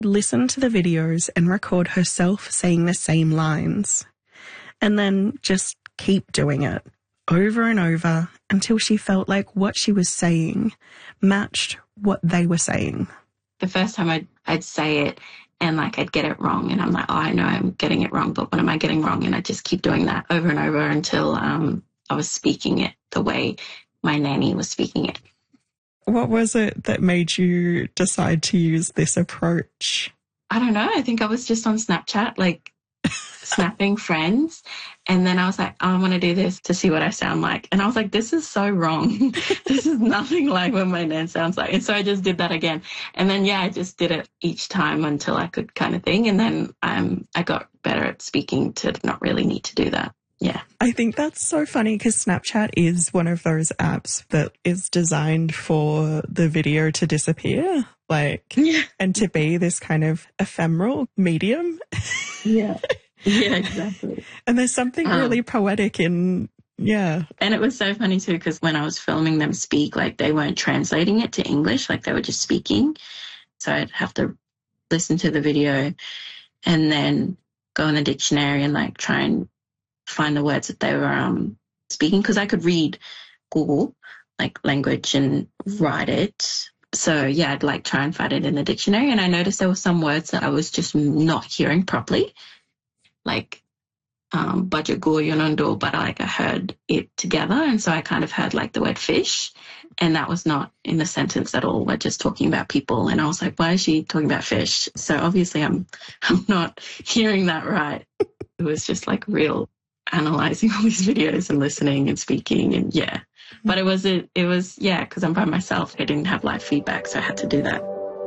listen to the videos and record herself saying the same lines, and then just keep doing it over and over until she felt like what she was saying matched what they were saying. The first time I'd say it and like I'd get it wrong, and I'm like, oh, I know I'm getting it wrong, but what am I getting wrong? And I just keep doing that over and over until I was speaking it the way my nanny was speaking it. What was it that made you decide to use this approach? I don't know. I think I was just on Snapchat, like snapping friends. And then I was like, oh, I want to do this to see what I sound like. And I was like, this is so wrong. This is nothing like what my nan sounds like. And so I just did that again. And then, I just did it each time until I could kind of thing. And then I got better at speaking to not really need to do that. Yeah. I think that's so funny because Snapchat is one of those apps that is designed for the video to disappear, and to be this kind of ephemeral medium. Yeah. Yeah, exactly. And there's something really poetic in, And it was so funny too, because when I was filming them speak, like they weren't translating it to English, like they were just speaking. So I'd have to listen to the video and then go in the dictionary and like try and find the words that they were speaking, because I could read Google like language and write it. So I'd like try and find it in the dictionary, and I noticed there were some words that I was just not hearing properly, like budget go yonondo, but I heard it together, and so I kind of heard like the word fish, and that was not in the sentence at all. We're just talking about people, and I was like, why is she talking about fish? So obviously I'm not hearing that right. It was just like real analyzing all these videos and listening and speaking, and but it was because I'm by myself. I didn't have live feedback, so I had to do that.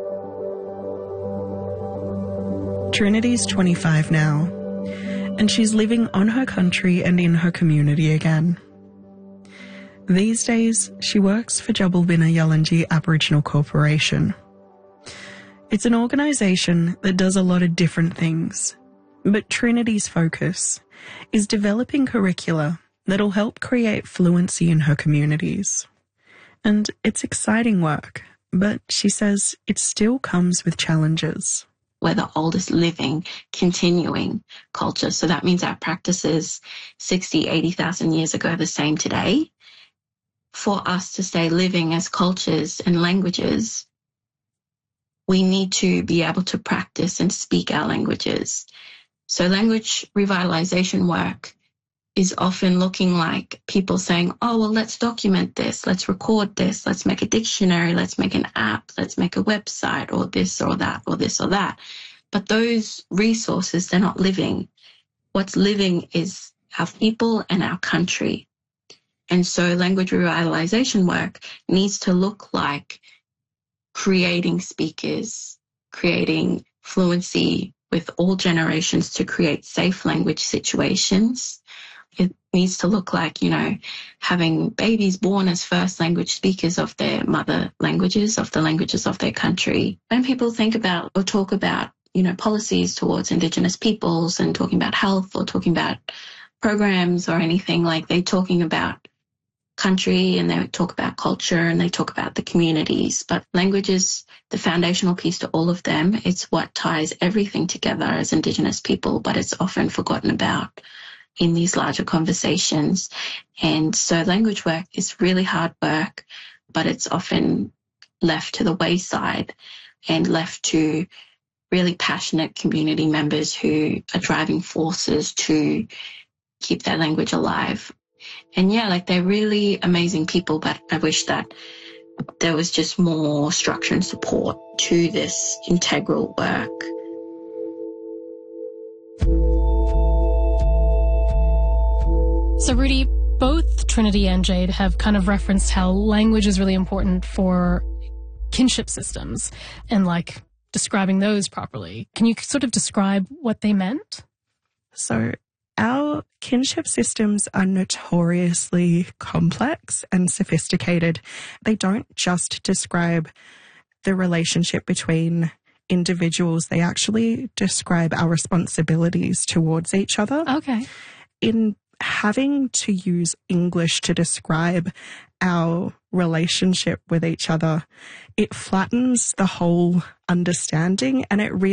Trinity's 25 now, and she's living on her country and in her community again. These days, she works for Jubbulbina Yaljanji Aboriginal Corporation. It's an organisation that does a lot of different things, but Trinity's focus is developing curricula that'll help create fluency in her communities. And it's exciting work, but she says it still comes with challenges. We're the oldest living, continuing culture. So that means our practices 60, 80,000 years ago are the same today. For us to stay living as cultures and languages, we need to be able to practice and speak our languages. So language revitalization work is often looking like people saying, oh, well, let's document this, let's record this, let's make a dictionary, let's make an app, let's make a website, or this or that, or this or that. But those resources, they're not living. What's living is our people and our country. And so language revitalization work needs to look like creating speakers, creating fluency with all generations to create safe language situations. It needs to look like, having babies born as first language speakers of their mother languages, of the languages of their country. When people think about or talk about, policies towards Indigenous peoples and talking about health or talking about programs or anything, like they're talking about country and they talk about culture and they talk about the communities. But language is the foundational piece to all of them. It's what ties everything together as Indigenous people, but it's often forgotten about in these larger conversations. And so language work is really hard work, but it's often left to the wayside and left to really passionate community members who are driving forces to keep their language alive. And they're really amazing people, but I wish that there was just more structure and support to this integral work. So, Rudy, both Trinity and Jade have kind of referenced how language is really important for kinship systems and, describing those properly. Can you sort of describe what they meant? So, our kinship systems are notoriously complex and sophisticated. They don't just describe the relationship between individuals. They actually describe our responsibilities towards each other. Okay. In having to use English to describe our relationship with each other, it flattens the whole understanding, and it really